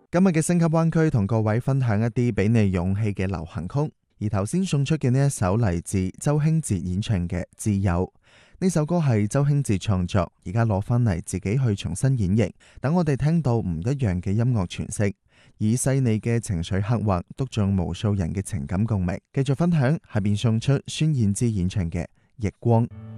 今日嘅星級灣區同各位分享一啲俾你勇氣嘅流行曲，而頭先送出嘅呢一首嚟自周興哲演唱嘅《摯友》。呢首歌係周興哲創作，而家攞翻嚟自己去重新演繹，等我哋聽到唔一樣嘅音樂詮釋，以細膩嘅情緒刻畫，篤中無數人嘅情感共鳴。繼續分享，下邊送出孫燕姿演唱嘅《逆光》。